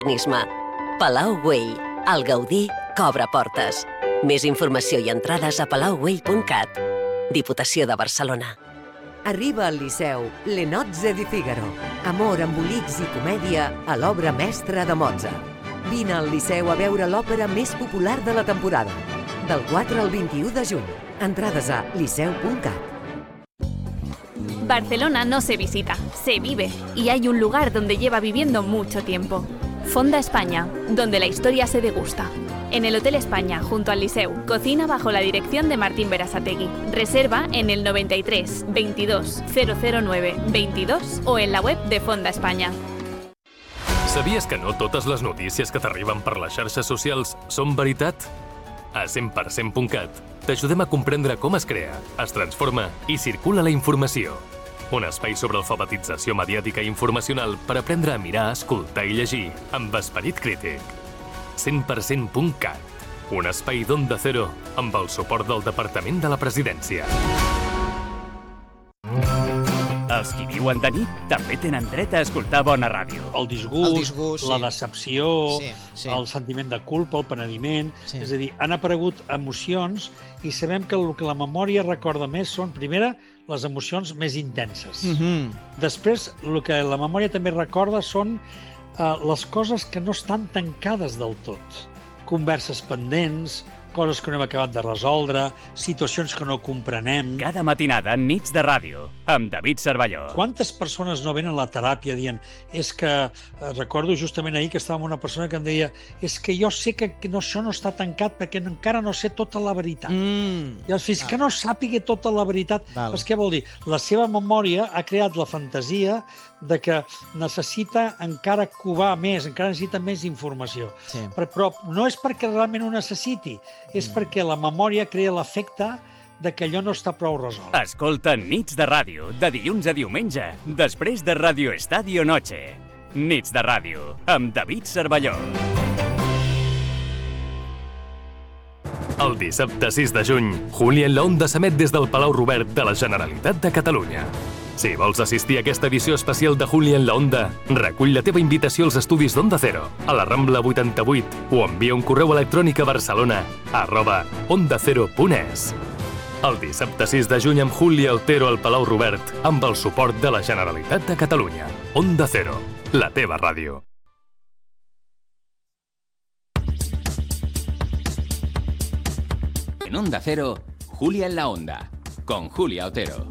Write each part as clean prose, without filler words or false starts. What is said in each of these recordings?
Nisme. Palau Güell. El Gaudí cobra portes. Més informació i entrades a palaugüell.cat. Diputació de Barcelona. Arriba al Liceu Le Nozze di Figaro. Amor, embolics i comèdia a l'obra mestra de Mozart. Vine al Liceu a veure l'òpera més popular de la temporada. Del 4 al 21 de juny. Entrades a liceu.cat. Barcelona no se visita, se vive, y hay un lugar donde lleva viviendo mucho tiempo. Fonda España, donde la historia se degusta. En el Hotel España, junto al Liceu, cocina bajo la dirección de Martín Berasategui. Reserva en el 93 22 009 22 o en la web de Fonda España. Sabies que no totes les notícies que t'arriben per les xarxes socials són veritat? A 100%.cat t'ajudem a comprendre com es crea, es transforma i circula la informació. Un espai sobre alfabetització mediàtica i informacional per aprendre a mirar, escoltar i llegir amb esperit crític. 100%.cat, un espai d'Onda Cero amb el suport del Departament de la Presidència. Els qui viuen de nit també tenen dret a escoltar bona ràdio. El disgust, la decepció, el sentiment de culpa, el penediment... És a dir, han aparegut emocions i sabem que el que la memòria recorda més són, primera, les emocions més intenses. Després, el que la memòria també recorda són les coses que no estan tancades del tot. Converses pendents, coses que no hem acabat de resoldre, situacions que no comprenem... Cada matinada, Nits de Ràdio, amb David Cervelló. Quantes persones no venen a la teràpia dient és que, recordo justament ahir que estava amb una persona que em deia és que jo sé que això no està tancat perquè encara no sé tota la veritat. I fins que no sàpiga tota la veritat, què vol dir? La seva memòria ha creat la fantasia de que necessita encara covar més, encara necessita més informació. Però no és perquè realment ho necessiti, és perquè la memòria crea l'efecte de que allò no està prou resolt. Escolta Nits de Ràdio, de dilluns a diumenge, després de Radio Estadio Noche. Nits de Ràdio, amb David Cervelló. El dissabte 6 de juny, Júlia en la Onda s'emet des del Palau Robert de la Generalitat de Catalunya. Si vols assistir a aquesta edició especial de Júlia en la Onda, recull la teva invitació als estudis d'Onda Cero, a la Rambla 88, o envia un correu electrònic a barcelona@ondacero.es. El dissabte 6 de juny amb Júlia Otero al Palau Robert, amb el suport de la Generalitat de Catalunya. Onda Cero, la teva ràdio. En Onda Cero, Julia en la Onda, con Julia Otero.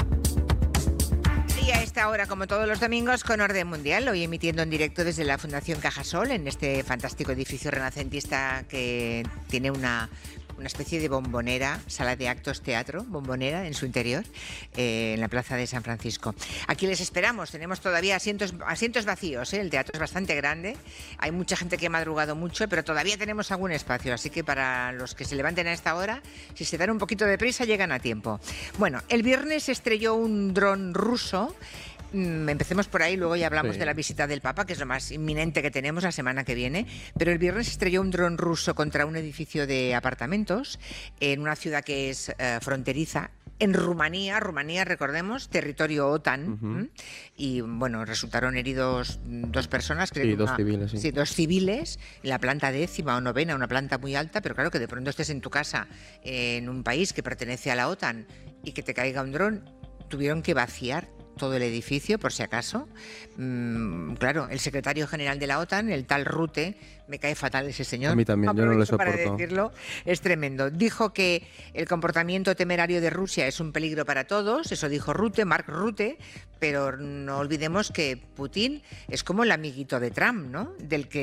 Y a esta hora, como todos los domingos, con Orden Mundial, hoy emitiendo en directo desde la Fundación Cajasol, en este fantástico edificio renacentista que tiene una especie de bombonera, sala de actos, teatro, bombonera en su interior, en la plaza de San Francisco. Aquí les esperamos, tenemos todavía asientos vacíos, el teatro es bastante grande, hay mucha gente que ha madrugado mucho, pero todavía tenemos algún espacio, así que para los que se levanten a esta hora, si se dan un poquito de prisa, llegan a tiempo. Bueno, el viernes se estrelló un dron ruso. Empecemos por ahí, luego ya hablamos de la visita del Papa, que es lo más inminente que tenemos la semana que viene. Pero el viernes estrelló un dron ruso contra un edificio de apartamentos en una ciudad que es fronteriza. En Rumanía, recordemos, territorio OTAN. Y bueno, resultaron heridos 2 personas. Creo que dos civiles. Sí, 2 civiles, en la planta 10ª o 9ª, una planta muy alta, pero claro que de pronto estés en tu casa, en un país que pertenece a la OTAN, y que te caiga un dron, tuvieron que vaciar todo el edificio, por si acaso. Claro, el secretario general de la OTAN, el tal Rutte, me cae fatal ese señor. A mí también, yo no le soporto. Para decirlo, es tremendo. Dijo que el comportamiento temerario de Rusia es un peligro para todos, eso dijo Rutte, Mark Rutte, pero no olvidemos que Putin es como el amiguito de Trump, ¿no?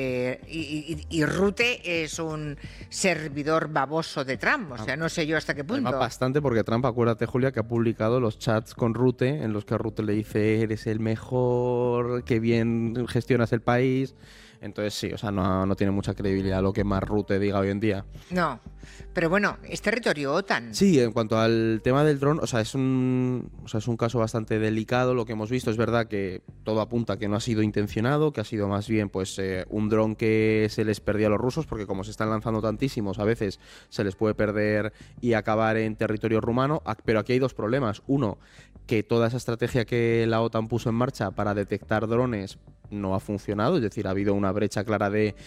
Y Rutte es un servidor baboso de Trump, o sea, no sé yo hasta qué punto. Además, bastante, porque Trump, acuérdate, Julia, que ha publicado los chats con Rutte, en los que Rutte le dice, eres el mejor, que bien gestionas el país. Entonces sí, o sea, no tiene mucha credibilidad lo que más Rutte diga hoy en día. No, pero bueno, es territorio OTAN. Sí, en cuanto al tema del dron, es un caso bastante delicado lo que hemos visto. Es verdad que todo apunta a que no ha sido intencionado, que ha sido más bien pues un dron que se les perdió a los rusos, porque como se están lanzando tantísimos, a veces se les puede perder y acabar en territorio rumano. Pero aquí hay 2 problemas. Uno, que toda esa estrategia que la OTAN puso en marcha para detectar drones no ha funcionado, es decir, ha habido una una brecha clara de